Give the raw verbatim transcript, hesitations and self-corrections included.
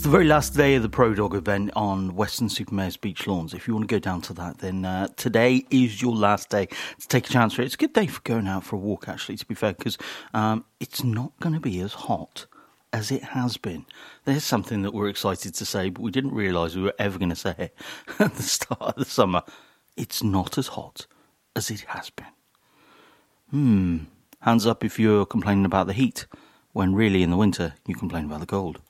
the very last day of the Pro Dog event on Weston-super-Mare's Beach Lawns. If you want to go down to that, then uh, today is your last day to take a chance for it. It's a good day for going out for a walk, actually, to be fair, because um, it's not going to be as hot as it has been. There's something that we're excited to say, but we didn't realise we were ever going to say it at the start of the summer. It's not as hot as it has been. Hmm. Hands up if you're complaining about the heat, when really in the winter you complain about the cold.